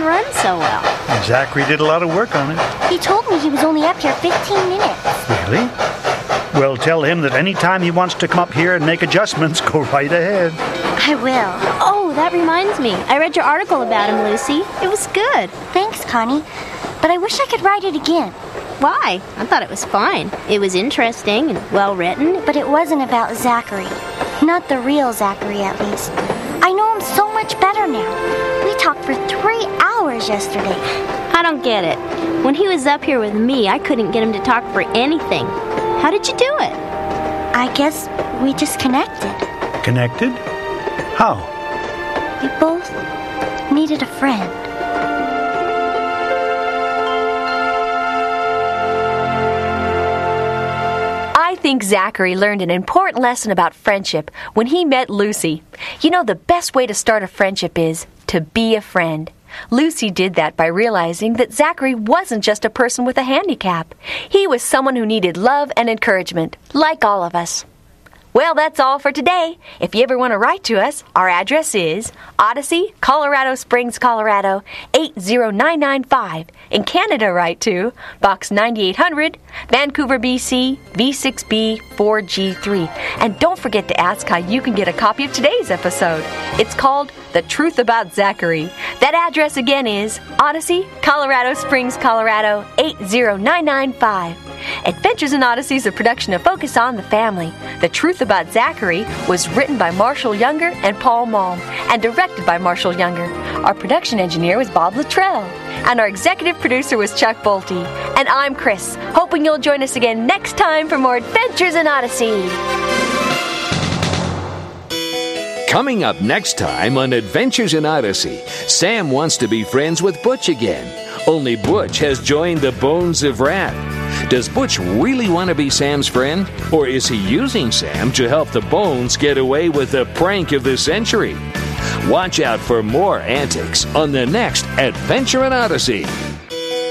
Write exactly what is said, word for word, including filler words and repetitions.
run so well. Zachary did a lot of work on it. He told me he was only up here fifteen minutes. Really? Well, tell him that any time he wants to come up here and make adjustments, go right ahead. I will. Oh, that reminds me. I read your article about him, Lucy. It was good. Thanks, Connie. But I wish I could write it again. Why? I thought it was fine. It was interesting and well written. But it wasn't about Zachary. Not the real Zachary, at least. I know him so much better now. We talked for three hours yesterday. I don't get it. When he was up here with me, I couldn't get him to talk for anything. How did you do it? I guess we just connected. Connected? How? We both needed a friend. I think Zachary learned an important lesson about friendship when he met Lucy. You know, the best way to start a friendship is to be a friend. Lucy did that by realizing that Zachary wasn't just a person with a handicap. He was someone who needed love and encouragement, like all of us. Well, that's all for today. If you ever want to write to us, our address is Odyssey, Colorado Springs, Colorado, eight zero nine nine five. In Canada, write to Box ninety-eight hundred, Vancouver, B C, V six B four G three. And don't forget to ask how you can get a copy of today's episode. It's called The Truth About Zachary. That address again is Odyssey, Colorado Springs, Colorado, eight zero nine nine five. Adventures in Odyssey is a production of Focus on the Family. The Truth About Zachary was written by Marshall Younger and Paul Malm and directed by Marshall Younger. Our production engineer was Bob Luttrell. And our executive producer was Chuck Bolte. And I'm Chris, hoping you'll join us again next time for more Adventures in Odyssey. Coming up next time on Adventures in Odyssey, Sam wants to be friends with Butch again. Only Butch has joined the Bones of Wrath. Does Butch really want to be Sam's friend? Or is he using Sam to help the Bones get away with the prank of the century? Watch out for more antics on the next Adventure in Odyssey.